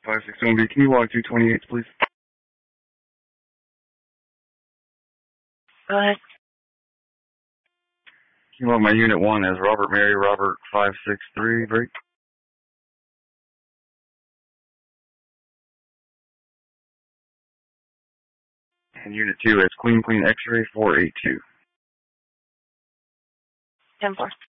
561B, can you log 228, please? Go ahead. Can you log my unit 1 as Robert Mary Robert 563, break? And unit 2 as Queen X-ray 482. 10-4.